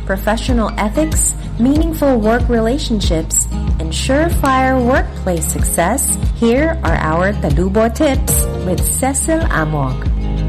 professional ethics, meaningful work relationships, and surefire workplace success, here are our Talubo tips with Cecil Amog.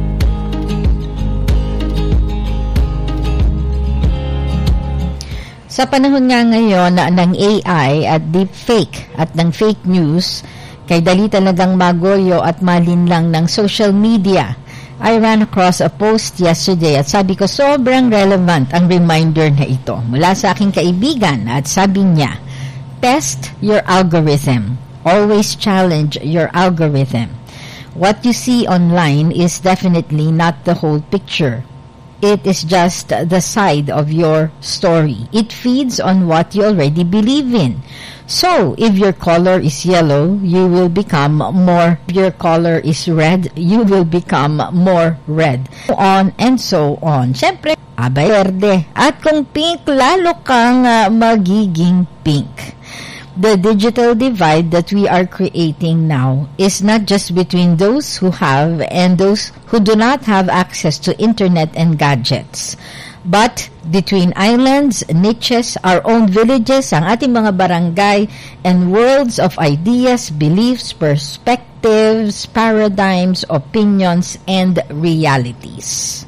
Sa panahon nga ngayon ng AI at deepfake at ng fake news, kay dali talagang magoyo at malinlang ng social media. I ran across a post yesterday at sabi ko sobrang relevant ang reminder na ito mula sa aking kaibigan at sabi niya, test your algorithm. Always challenge your algorithm. What you see online is definitely not the whole picture. It is just the side of your story. It feeds on what you already believe in. So, if your color is yellow, you will become more. If your color is red, you will become more red. So on and so on. Siyempre, abay verde. At kung pink, lalo kang magiging pink. The digital divide that we are creating now is not just between those who have and those who do not have access to internet and gadgets, but between islands, niches, our own villages, ang ating mga barangay, and worlds of ideas, beliefs, perspectives, paradigms, opinions, and realities.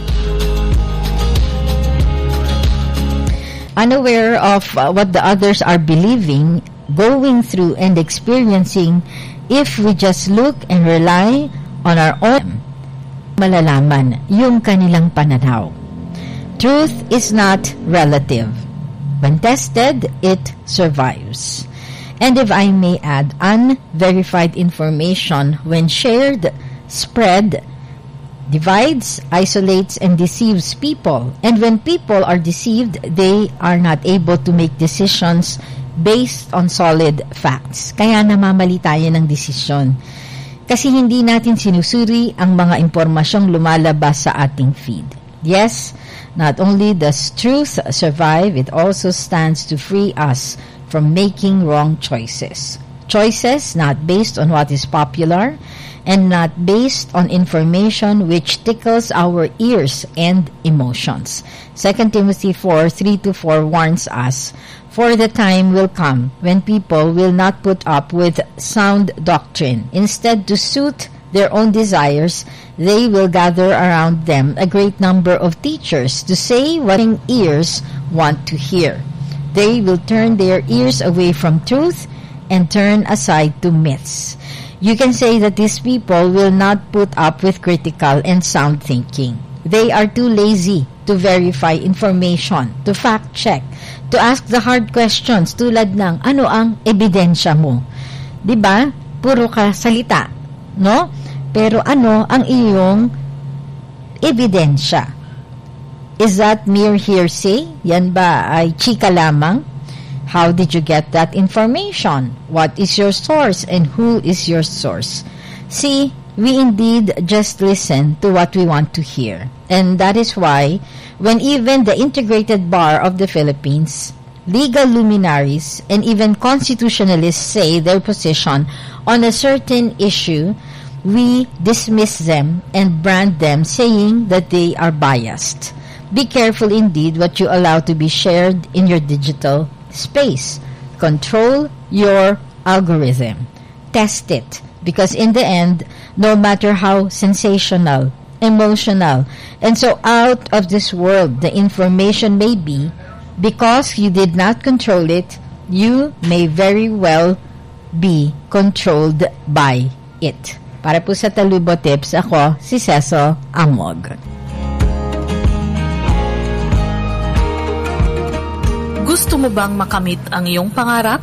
Unaware of what the others are believing, going through, and experiencing, if we just look and rely on our own, malalaman yung kanilang pananaw. Truth is not relative. When tested, it survives. And if I may add, unverified information, when shared, spread, divides, isolates, and deceives people. And when people are deceived, they are not able to make decisions based on solid facts. Kaya namamali tayo ng desisyon. Kasi hindi natin sinusuri ang mga impormasyong lumalabas sa ating feed. Yes, not only does truth survive, it also stands to free us from making wrong choices. Choices not based on what is popular, and not based on information which tickles our ears and emotions. 2 Timothy 4:3-4 warns us, "For the time will come when people will not put up with sound doctrine. Instead, to suit their own desires, they will gather around them a great number of teachers to say what their ears want to hear. They will turn their ears away from truth and turn aside to myths." You can say that these people will not put up with critical and sound thinking. They are too lazy to verify information, to fact-check, to ask the hard questions tulad ng ano ang ebidensya mo. 'Di ba? Puro ka salita, no? Pero ano ang iyong ebidensya? Is that mere hearsay? Yan ba ay chika lamang? How did you get that information? What is your source and who is your source? See, we indeed just listen to what we want to hear. And that is why, when even the Integrated Bar of the Philippines, legal luminaries, and even constitutionalists say their position on a certain issue, we dismiss them and brand them saying that they are biased. Be careful indeed what you allow to be shared in your digital space. Control your algorithm. Test it. Because in the end, no matter how sensational, emotional, and so out of this world the information may be, because you did not control it, you may very well be controlled by it. Para po sa Talubo Tips, ako si Cecil Amog. Gusto mo bang makamit ang iyong pangarap?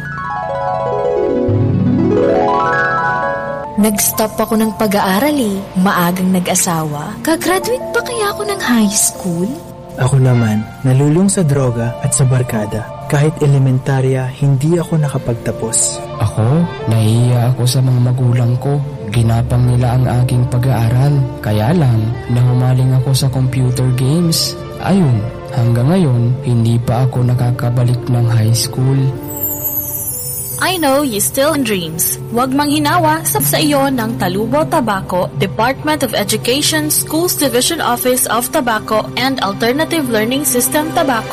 Nag-stop ako ng pag-aaral maagang nag-asawa. Kagraduate pa kaya ako ng high school? Ako naman, nalulung sa droga at sa barkada. Kahit elementarya, hindi ako nakapagtapos. Ako, nahihiya ako sa mga magulang ko. Ginapang nila ang aking pag-aaral. Kaya lang, nahumaling ako sa computer games. Ayun, hanggang ngayon, hindi pa ako nakakabalik ng high school. I know you still have dreams. Huwag manghinawa sa iyo ng Talubo Tobacco, Department of Education, Schools Division Office of Tobacco and Alternative Learning System Tobacco